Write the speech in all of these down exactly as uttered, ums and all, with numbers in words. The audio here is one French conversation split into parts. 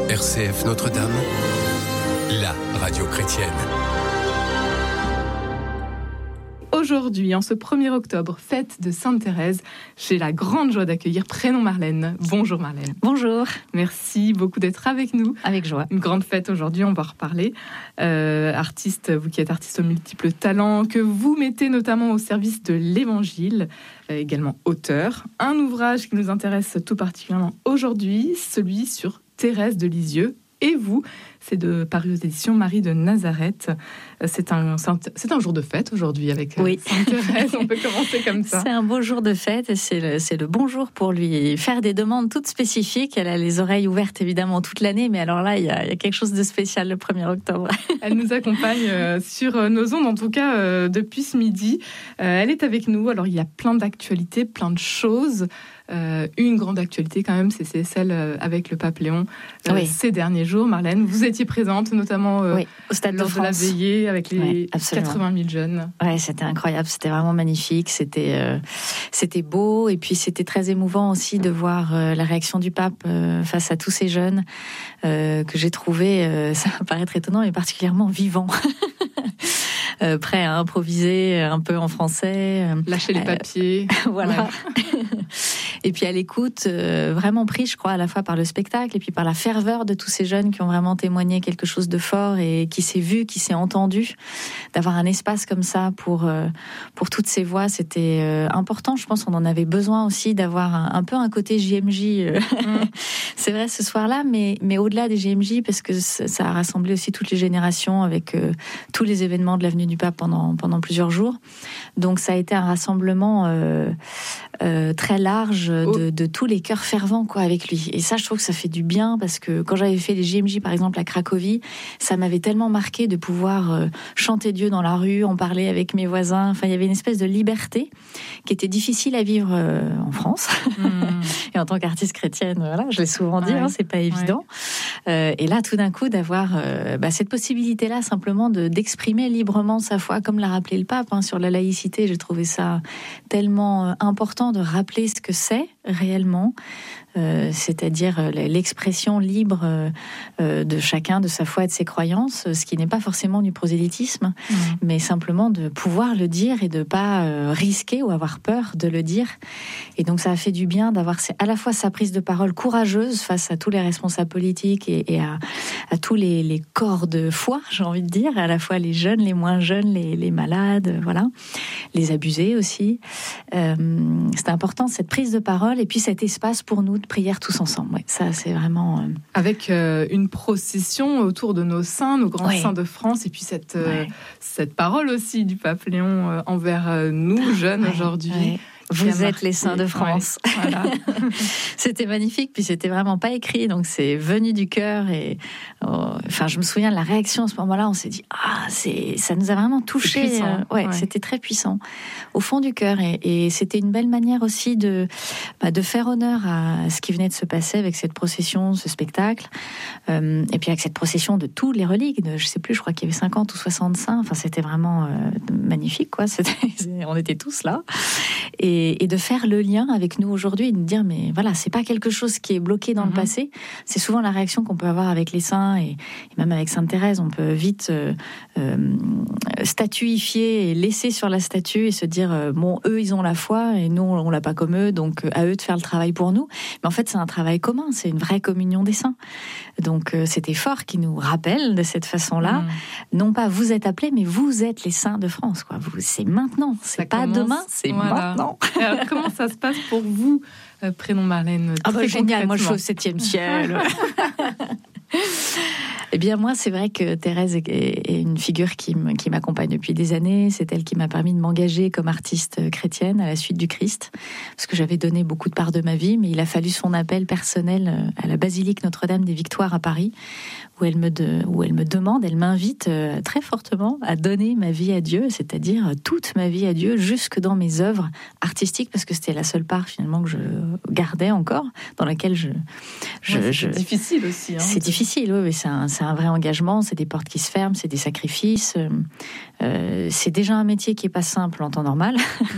R C F Notre-Dame, la radio chrétienne. Aujourd'hui, en ce premier octobre, fête de Sainte-Thérèse, j'ai la grande joie d'accueillir Prénom Marlène. Bonjour Marlène. Bonjour. Merci beaucoup d'être avec nous. Avec joie. Une grande fête aujourd'hui, on va en reparler. Euh, artiste, vous qui êtes artiste aux multiples talents, que vous mettez notamment au service de l'Évangile, euh, également auteur. Un ouvrage qui nous intéresse tout particulièrement aujourd'hui, celui sur Thérèse de Lisieux. Et vous, c'est de paru aux éditions Marie de Nazareth. C'est un, c'est un jour de fête aujourd'hui avec oui. Sainte-Thérèse. On peut commencer comme ça. C'est un beau jour de fête et c'est le, c'est le bon jour pour lui faire des demandes toutes spécifiques. Elle a les oreilles ouvertes évidemment toute l'année, mais alors là, il y a, il y a quelque chose de spécial le premier octobre. Elle nous accompagne sur nos ondes, en tout cas depuis ce midi. Elle est avec nous. Alors, il y a plein d'actualités, plein de choses. Euh, une grande actualité quand même, c'est, c'est celle avec le pape Léon euh, oui. ces derniers jours. Marlène, vous étiez présente notamment euh, oui, au Stade lors de, de la veillée avec les oui, quatre-vingt mille jeunes. Ouais, c'était incroyable, c'était vraiment magnifique, c'était, euh, c'était beau et puis c'était très émouvant aussi de voir euh, la réaction du pape euh, face à tous ces jeunes euh, que j'ai trouvé, euh, ça va paraître étonnant, mais particulièrement vivant. Euh, prêt à improviser un peu en français. Lâcher les papiers. Euh, voilà. Ouais. Et puis à l'écoute, euh, vraiment pris, je crois, à la fois par le spectacle et puis par la ferveur de tous ces jeunes qui ont vraiment témoigné quelque chose de fort et qui s'est vu, qui s'est entendu. D'avoir un espace comme ça pour, euh, pour toutes ces voix, c'était euh, important. Je pense qu'on en avait besoin aussi d'avoir un, un peu un côté J M J. Euh, mm. C'est vrai ce soir-là, mais, mais au-delà des J M J, parce que ça, ça a rassemblé aussi toutes les générations avec euh, tous les événements de l'avenue du Pape pendant, pendant plusieurs jours. Donc ça a été un rassemblement euh, euh, très large de, de tous les cœurs fervents quoi, avec lui. Et ça, je trouve que ça fait du bien parce que quand j'avais fait les J M J, par exemple, à Cracovie, ça m'avait tellement marqué de pouvoir euh, chanter Dieu dans la rue, en parler avec mes voisins. Enfin, il y avait une espèce de liberté qui était difficile à vivre euh, en France. Mmh. Et en tant qu'artiste chrétienne, voilà, je l'ai souvent dit, ouais. hein, c'est pas évident. Ouais. Euh, et là, tout d'un coup, d'avoir euh, bah, cette possibilité-là, simplement de, d'exprimer librement sa foi, comme l'a rappelé le pape hein, sur la laïcité. J'ai trouvé ça tellement important de rappeler ce que c'est réellement, euh, c'est-à-dire l'expression libre euh, de chacun, de sa foi et de ses croyances, ce qui n'est pas forcément du prosélytisme, mmh. mais simplement de pouvoir le dire et de ne pas euh, risquer ou avoir peur de le dire. Et donc ça a fait du bien d'avoir à la fois sa prise de parole courageuse face à tous les responsables politiques et, et à, à tous les, les corps de foi, j'ai envie de dire, à la fois les jeunes, les moins jeunes, les, les malades, voilà, les abusés aussi. Euh, c'était important cette prise de parole et puis cet espace pour nous de prière tous ensemble. Ouais, ça, c'est vraiment... Euh... Avec euh, une procession autour de nos saints, nos grands ouais. saints de France, et puis cette, euh, ouais. cette parole aussi du pape Léon euh, envers euh, nous, jeunes, ouais. aujourd'hui. Ouais. Vous êtes les saints de France. Ouais, voilà. C'était magnifique, puis c'était vraiment pas écrit, donc c'est venu du cœur. Et oh, enfin, je me souviens de la réaction à ce moment-là. On s'est dit ah, c'est ça nous a vraiment touché. Euh, ouais, ouais, c'était très puissant au fond du cœur, et, et c'était une belle manière aussi de bah, de faire honneur à ce qui venait de se passer avec cette procession, ce spectacle, euh, et puis avec cette procession de tous les reliques. De, je sais plus, je crois qu'il y avait cinquante ou soixante saints. Enfin, c'était vraiment euh, magnifique, quoi. C'était, on était tous là. Et Et, et de faire le lien avec nous aujourd'hui et de dire mais voilà, c'est pas quelque chose qui est bloqué dans mmh. le passé. C'est souvent la réaction qu'on peut avoir avec les saints et, et même avec Sainte Thérèse. On peut vite euh, euh, statuifier et laisser sur la statue et se dire euh, bon, eux ils ont la foi et nous on l'a pas comme eux, donc euh, à eux de faire le travail pour nous. Mais en fait c'est un travail commun, c'est une vraie communion des saints. Donc euh, c'était fort qui nous rappelle de cette façon-là, mmh. non pas vous êtes appelés, mais vous êtes les saints de France, quoi. Vous, c'est maintenant, c'est ça pas commence, demain, c'est voilà. maintenant. Alors, comment ça se passe pour vous, euh, Prénom Marlène? Ah bah génial, moi je suis au septième ciel. Eh bien moi, c'est vrai que Thérèse est, est une figure qui, m- qui m'accompagne depuis des années. C'est elle qui m'a permis de m'engager comme artiste chrétienne à la suite du Christ, parce que j'avais donné beaucoup de part de ma vie, mais il a fallu son appel personnel à la basilique Notre-Dame des Victoires à Paris, où elle me, de, où elle me demande, elle m'invite euh, très fortement à donner ma vie à Dieu, c'est-à-dire toute ma vie à Dieu, jusque dans mes œuvres artistiques, parce que c'était la seule part finalement que je gardais encore, dans laquelle je... je, ouais, c'est je... difficile aussi. Hein, c'est difficile, oui, mais c'est un, c'est c'est un vrai engagement, c'est des portes qui se ferment, c'est des sacrifices. Euh, c'est déjà un métier qui est pas simple en temps normal,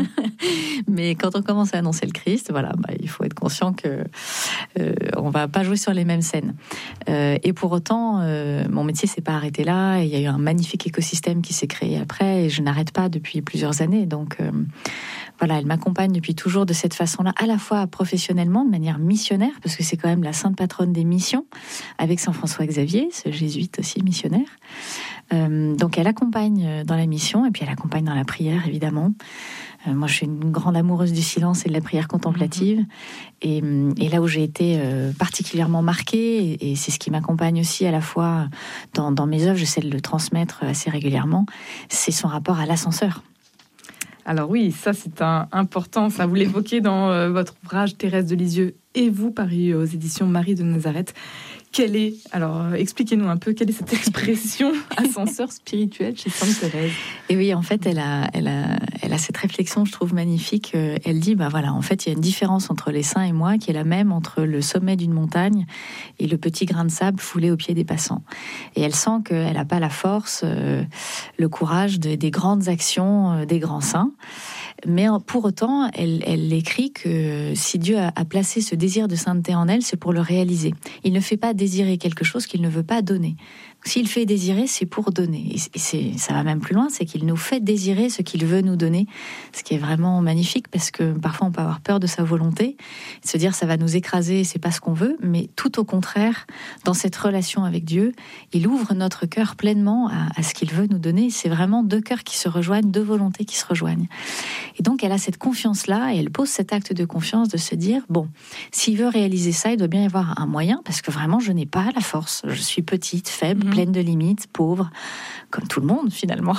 mais quand on commence à annoncer le Christ, voilà, bah, il faut être conscient que euh, on va pas jouer sur les mêmes scènes. Euh, et pour autant, euh, mon métier s'est pas arrêté là. Il y a eu un magnifique écosystème qui s'est créé après, et je n'arrête pas depuis plusieurs années. Donc euh, voilà, elle m'accompagne depuis toujours de cette façon-là, à la fois professionnellement, de manière missionnaire, parce que c'est quand même la sainte patronne des missions, avec Saint François Xavier, ce jésuite aussi missionnaire. Euh, donc elle accompagne dans la mission, et puis elle accompagne dans la prière, évidemment. Euh, moi, je suis une grande amoureuse du silence et de la prière contemplative. Et, et là où j'ai été euh, particulièrement marquée, et, et c'est ce qui m'accompagne aussi à la fois dans, dans mes œuvres, j'essaie de le transmettre assez régulièrement, c'est son rapport à l'ascenseur. Alors oui, ça c'est un, important, ça vous l'évoquez dans euh, votre ouvrage Thérèse de Lisieux et vous, paru aux éditions Marie de Nazareth. Quelle est, alors euh, expliquez-nous un peu, quelle est cette expression ascenseur spirituel chez Sainte Thérèse? Et oui, en fait, elle a, elle a, elle a cette réflexion, je trouve magnifique. Elle dit, bah voilà, en fait, il y a une différence entre les saints et moi, qui est la même entre le sommet d'une montagne et le petit grain de sable foulé aux pieds des passants. Et elle sent qu'elle n'a pas la force, euh, le courage de, des grandes actions euh, des grands saints. Mais pour autant, elle, elle écrit que si Dieu a, a placé ce désir de sainteté en elle, c'est pour le réaliser. Il ne fait pas désirer quelque chose qu'il ne veut pas donner. S'il fait désirer, c'est pour donner. Et c'est, ça va même plus loin, c'est qu'il nous fait désirer ce qu'il veut nous donner, ce qui est vraiment magnifique, parce que parfois on peut avoir peur de sa volonté, se dire ça va nous écraser, c'est pas ce qu'on veut, mais tout au contraire, dans cette relation avec Dieu, il ouvre notre cœur pleinement à, à ce qu'il veut nous donner. C'est vraiment deux cœurs qui se rejoignent, deux volontés qui se rejoignent. Et donc elle a cette confiance-là, et elle pose cet acte de confiance de se dire, bon, s'il veut réaliser ça, il doit bien y avoir un moyen, parce que vraiment je n'ai pas la force, je suis petite, faible, mmh. pleine de limites, pauvre, comme tout le monde finalement.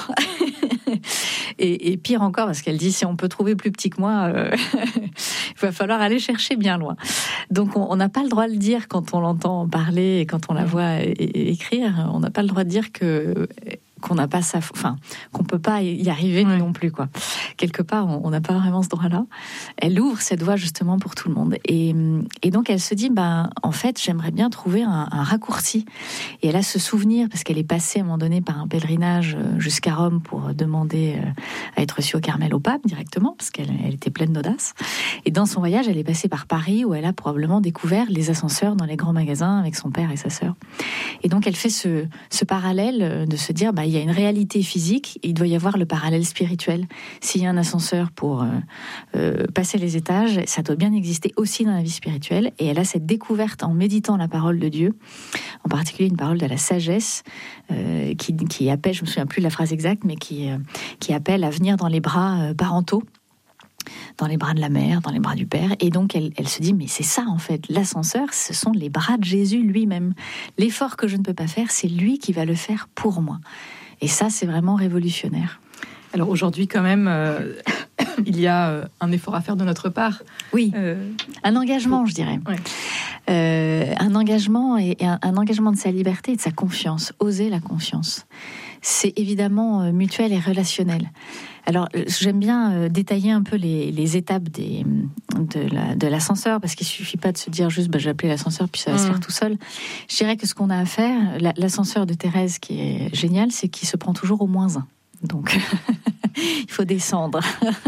et, et pire encore, parce qu'elle dit, si on peut trouver plus petit que moi, euh, il va falloir aller chercher bien loin. Donc on n'a pas le droit de le dire quand on l'entend parler et quand on la voit é- é- écrire, on n'a pas le droit de dire que... qu'on n'a pas ça, enfin, qu'on peut pas y arriver ouais. non plus, quoi. Quelque part, on n'a pas vraiment ce droit-là. Elle ouvre cette voie justement pour tout le monde. Et, et donc, elle se dit, ben, en fait, j'aimerais bien trouver un, un raccourci. Et elle a ce souvenir, parce qu'elle est passée à un moment donné par un pèlerinage jusqu'à Rome pour demander à être reçue au Carmel au pape directement, parce qu'elle elle était pleine d'audace. Et dans son voyage, elle est passée par Paris, où elle a probablement découvert les ascenseurs dans les grands magasins avec son père et sa sœur. Et donc, elle fait ce, ce parallèle de se dire, ben, il y a une réalité physique, il doit y avoir le parallèle spirituel. S'il y a un ascenseur pour euh, euh, passer les étages, ça doit bien exister aussi dans la vie spirituelle. Et elle a cette découverte en méditant la parole de Dieu, en particulier une parole de la sagesse, euh, qui, qui appelle, je me souviens plus de la phrase exacte, mais qui, euh, qui appelle à venir dans les bras euh, parentaux, dans les bras de la mère, dans les bras du père. Et donc, elle, elle se dit, mais c'est ça, en fait. L'ascenseur, ce sont les bras de Jésus lui-même. L'effort que je ne peux pas faire, c'est lui qui va le faire pour moi. Et ça, c'est vraiment révolutionnaire. Alors aujourd'hui, quand même, euh, il y a euh, un effort à faire de notre part. Oui, euh, un engagement, je dirais. Ouais. Euh, un engagement et, et un, un engagement de sa liberté et de sa confiance. Oser la confiance. C'est évidemment euh, mutuel et relationnel. Alors, j'aime bien euh, détailler un peu les, les étapes des, de, la, de l'ascenseur, parce qu'il ne suffit pas de se dire juste bah, j'ai appelé l'ascenseur puis ça va mmh. se faire tout seul. Je dirais que ce qu'on a à faire, la, l'ascenseur de Thérèse qui est génial, c'est qu'il se prend toujours au moins un. Donc, il faut descendre.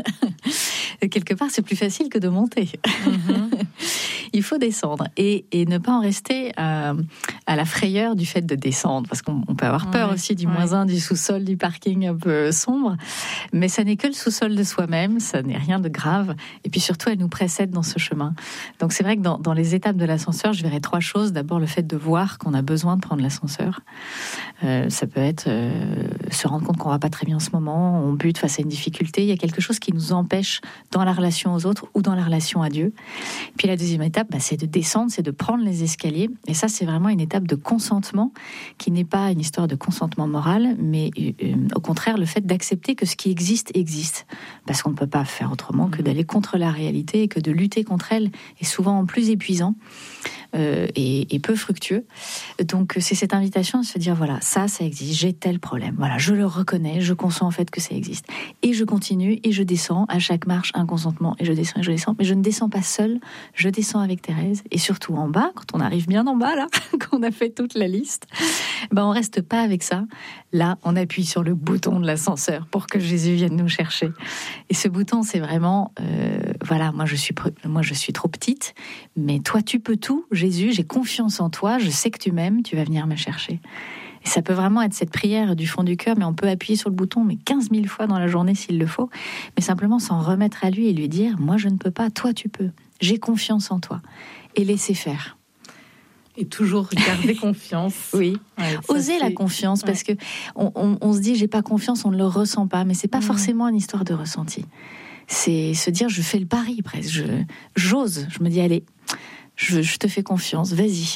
Quelque part, c'est plus facile que de monter. Mmh. Il faut descendre et, et ne pas en rester à, à la frayeur du fait de descendre, parce qu'on on peut avoir peur ouais, aussi du ouais. moins un, du sous-sol, du parking un peu sombre, mais ça n'est que le sous-sol de soi-même, ça n'est rien de grave, et puis surtout elle nous précède dans ce chemin. Donc c'est vrai que dans, dans les étapes de l'ascenseur, je verrais trois choses. D'abord, le fait de voir qu'on a besoin de prendre l'ascenseur. Euh, ça peut être euh, se rendre compte qu'on va pas très bien en ce moment, on bute face à une difficulté, il y a quelque chose qui nous empêche dans la relation aux autres ou dans la relation à Dieu. Puis la deuxième étape, bah, c'est de descendre, c'est de prendre les escaliers. Et ça, c'est vraiment une étape de consentement qui n'est pas une histoire de consentement moral, mais euh, au contraire, le fait d'accepter que ce qui existe, existe. Parce qu'on ne peut pas faire autrement que d'aller contre la réalité et que de lutter contre elle est souvent plus épuisant. Euh, et, et peu fructueux. Donc c'est cette invitation à se dire voilà, ça, ça existe, j'ai tel problème, voilà, je le reconnais, je consens en fait que ça existe. Et je continue et je descends à chaque marche un consentement et je descends et je descends. Mais je ne descends pas seule, je descends avec Thérèse. Et surtout en bas, quand on arrive bien en bas là, qu'on a fait toute la liste, ben on reste pas avec ça. Là, on appuie sur le bouton de l'ascenseur pour que Jésus vienne nous chercher. Et ce bouton, c'est vraiment, euh, voilà, moi je suis, moi je suis trop petite, mais toi tu peux tout, Jésus, j'ai confiance en toi, je sais que tu m'aimes, tu vas venir me chercher. Et ça peut vraiment être cette prière du fond du cœur, mais on peut appuyer sur le bouton mais quinze mille fois dans la journée s'il le faut, mais simplement s'en remettre à lui et lui dire, moi je ne peux pas, toi tu peux, j'ai confiance en toi, et laisser faire. Et toujours garder confiance. Oui, ouais, oser c'est... la confiance, ouais. Parce que on, on, on se dit j'ai pas confiance, on ne le ressent pas, mais c'est pas mmh. forcément une histoire de ressenti. C'est se dire je fais le pari presque, je, j'ose, je me dis allez, je, je te fais confiance, vas-y.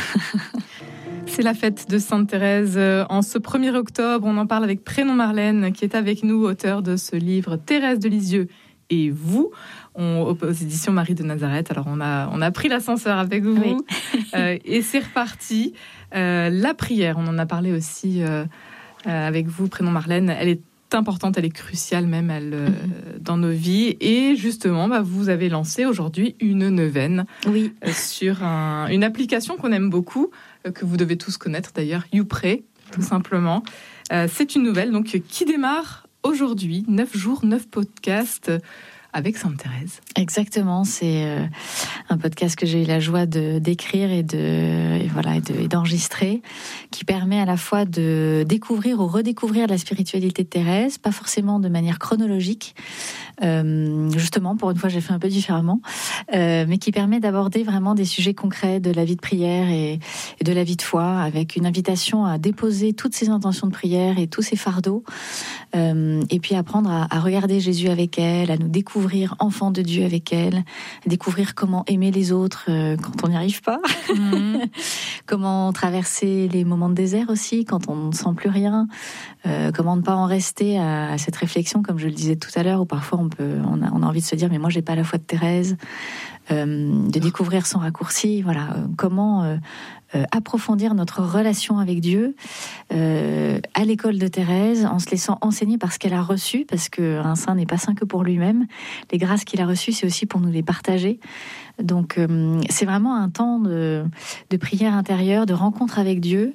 C'est la fête de Sainte Thérèse en ce premier octobre. On en parle avec Prénom Marlène, qui est avec nous, auteur de ce livre Thérèse de Lisieux et vous, on, aux éditions Marie de Nazareth. Alors on a, on a pris l'ascenseur avec vous, oui. euh, et c'est reparti. Euh, la prière, on en a parlé aussi euh, euh, avec vous, Prénom Marlène. Elle est importante, elle est cruciale même elle, euh, mm-hmm. dans nos vies. Et justement, bah, vous avez lancé aujourd'hui une neuvaine oui. euh, sur un, une application qu'on aime beaucoup, euh, que vous devez tous connaître d'ailleurs, YouPray, tout simplement. Euh, c'est une nouvelle donc, qui démarre aujourd'hui, neuf jours, neuf podcasts avec Sainte Thérèse. Exactement, c'est euh, un podcast que j'ai eu la joie de d'écrire et de et voilà et, de, et d'enregistrer, qui permet à la fois de découvrir ou redécouvrir la spiritualité de Thérèse, pas forcément de manière chronologique, euh, justement pour une fois j'ai fait un peu différemment, euh, mais qui permet d'aborder vraiment des sujets concrets de la vie de prière et, et de la vie de foi, avec une invitation à déposer toutes ses intentions de prière et tous ses fardeaux, euh, et puis apprendre à, à regarder Jésus avec elle, à nous découvrir enfant de Dieu avec elle, découvrir comment aimer les autres euh, quand on n'y arrive pas, mmh. comment traverser les moments de désert aussi quand on ne sent plus rien, euh, comment ne pas en rester à, à cette réflexion, comme je le disais tout à l'heure, où parfois on peut, on a, on a envie de se dire mais moi j'ai pas la foi de Thérèse, euh, de découvrir son raccourci, voilà, euh, comment euh, Euh, approfondir notre relation avec Dieu euh, à l'école de Thérèse, en se laissant enseigner par ce qu'elle a reçu, parce qu'un saint n'est pas saint que pour lui-même. Les grâces qu'il a reçues, c'est aussi pour nous les partager. Donc euh, c'est vraiment un temps de, de prière intérieure, de rencontre avec Dieu.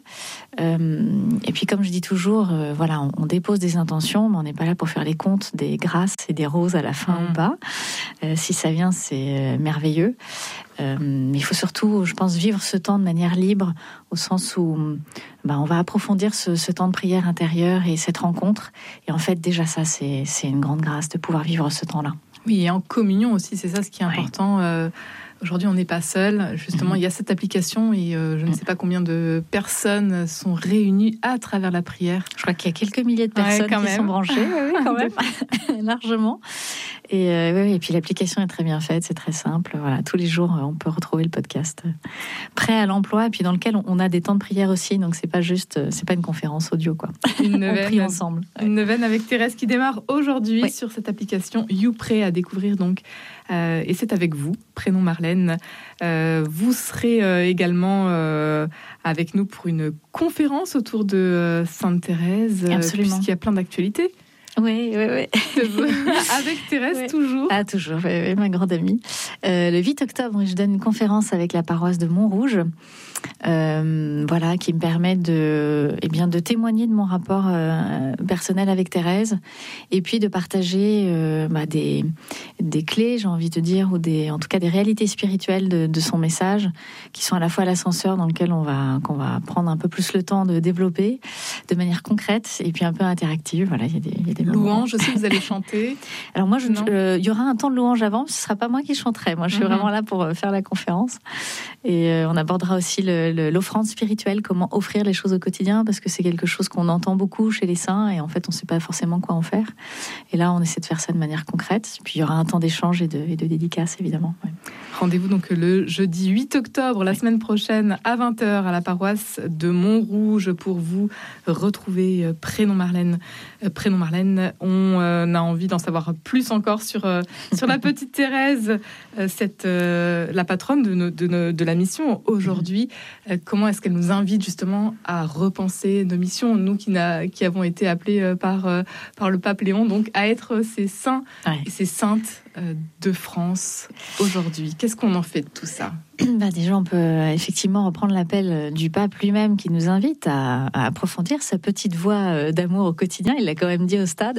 Euh, et puis comme je dis toujours, euh, voilà, on, on dépose des intentions, mais on n'est pas là pour faire les comptes des grâces et des roses à la fin mmh. ou pas. Euh, si ça vient, c'est euh, merveilleux. Euh, mais il faut surtout, je pense, vivre ce temps de manière libre, au sens où bah, on va approfondir ce, ce temps de prière intérieure et cette rencontre. Et en fait, déjà ça, c'est, c'est une grande grâce de pouvoir vivre ce temps-là. Oui, et en communion aussi, c'est ça ce qui est important. Ouais. Euh, aujourd'hui, on n'est pas seul. Justement, mmh. il y a cette application et euh, je ne sais pas combien de personnes sont réunies à travers la prière. Je crois qu'il y a quelques milliers de personnes ouais, qui même. sont branchées, oui, quand même, largement. Et, euh, oui, et puis l'application est très bien faite, c'est très simple. Voilà, tous les jours, on peut retrouver le podcast prêt à l'emploi, et puis dans lequel on a des temps de prière aussi. Donc c'est pas juste, c'est pas une conférence audio, quoi. Une neuvaine, on prie ensemble. Ouais. Une neuvaine avec Thérèse qui démarre aujourd'hui oui. sur cette application YouPray à découvrir donc. Euh, et c'est avec vous, Prénom Marlène. Euh, vous serez euh, également euh, avec nous pour une conférence autour de euh, Sainte Thérèse, euh, puisqu'il y a plein d'actualités. Oui, oui, oui. Avec Thérèse, oui. toujours. Ah, toujours, oui, oui, ma grande amie. Euh, le huit octobre, je donne une conférence avec la paroisse de Montrouge, euh, voilà, qui me permet de, eh bien, de témoigner de mon rapport euh, personnel avec Thérèse, et puis de partager euh, bah, des, des clés, j'ai envie de dire, ou des, en tout cas des réalités spirituelles de, de son message, qui sont à la fois l'ascenseur dans lequel on va, qu'on va prendre un peu plus le temps de développer, de manière concrète, et puis un peu interactive. Voilà, il y a des, il y a des louange aussi, vous allez chanter. Alors moi, il euh, y aura un temps de louange avant, ce ne sera pas moi qui chanterai. Moi, je suis mm-hmm. vraiment là pour faire la conférence. Et euh, on abordera aussi le, le, l'offrande spirituelle, comment offrir les choses au quotidien, parce que c'est quelque chose qu'on entend beaucoup chez les saints, et en fait, on ne sait pas forcément quoi en faire. Et là, on essaie de faire ça de manière concrète. Puis il y aura un temps d'échange et de, et de dédicace, évidemment. Ouais. Rendez-vous donc le jeudi huit octobre, la semaine prochaine, à vingt heures, à la paroisse de Montrouge, pour vous retrouver euh, Prénom Marlène. Euh, Prénom Marlène, on euh, a envie d'en savoir plus encore sur, euh, sur la petite Thérèse, euh, cette, euh, la patronne de, nos, de, nos, de la mission aujourd'hui. Euh, comment est-ce qu'elle nous invite justement à repenser nos missions, nous qui, n'a, qui avons été appelés euh, par, euh, par le pape Léon, donc à être ces saints ouais. et ces saintes euh, de France aujourd'hui. Qu'est-ce qu'on en fait de tout ça ? Bah déjà, on peut effectivement reprendre l'appel du pape lui-même qui nous invite à, à approfondir sa petite voix d'amour au quotidien. Il l'a quand même dit au stade.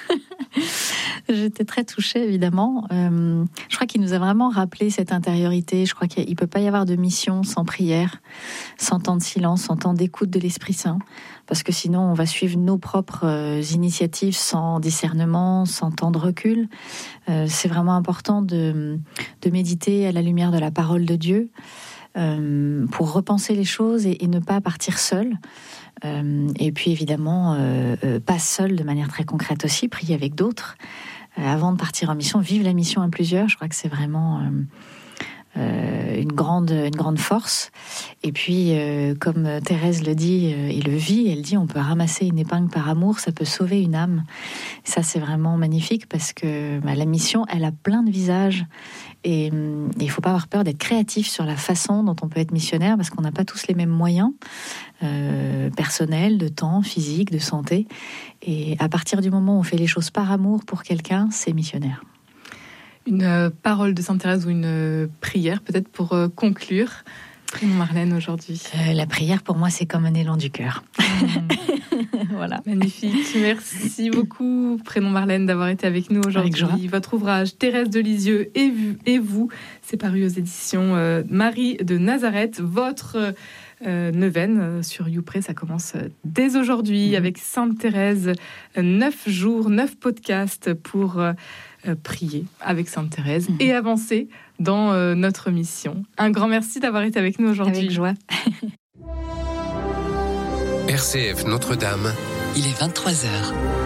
J'étais très touchée, évidemment. Euh, je crois qu'il nous a vraiment rappelé cette intériorité. Je crois qu'il ne peut pas y avoir de mission sans prière, sans temps de silence, sans temps d'écoute de l'Esprit Saint. Parce que sinon, on va suivre nos propres euh, initiatives sans discernement, sans temps de recul. Euh, c'est vraiment important de, de méditer à la lumière de la parole de Dieu euh, pour repenser les choses et, et ne pas partir seul. Euh, et puis évidemment, euh, euh, pas seul de manière très concrète aussi, prier avec d'autres. Euh, avant de partir en mission, vivre la mission à plusieurs, je crois que c'est vraiment... Euh, Euh, une grande, une grande force. Et puis, euh, comme Thérèse le dit euh, et le vit, elle dit on peut ramasser une épingle par amour, ça peut sauver une âme. Et ça, c'est vraiment magnifique parce que bah, la mission, elle a plein de visages. Et il ne faut pas avoir peur d'être créatif sur la façon dont on peut être missionnaire parce qu'on n'a pas tous les mêmes moyens euh, personnels, de temps, physique, de santé. Et à partir du moment où on fait les choses par amour pour quelqu'un, c'est missionnaire. Une euh, parole de Sainte Thérèse ou une euh, prière, peut-être pour euh, conclure, Prénom Marlène, aujourd'hui. Euh, la prière, pour moi, c'est comme un élan du cœur. Mmh. Voilà. Magnifique. Merci beaucoup, Prénom Marlène, d'avoir été avec nous aujourd'hui. Votre ouvrage, Thérèse de Lisieux et, et vous, c'est paru aux éditions euh, Marie de Nazareth. Votre euh, neuvaine euh, sur YouPress, ça commence euh, dès aujourd'hui mmh. avec Sainte Thérèse. Euh, neuf jours, neuf podcasts pour... Euh, Euh, prier avec Sainte Thérèse mmh. et avancer dans euh, notre mission. Un grand merci d'avoir été avec nous aujourd'hui. Avec joie. R C F Notre-Dame. Il est vingt-trois heures.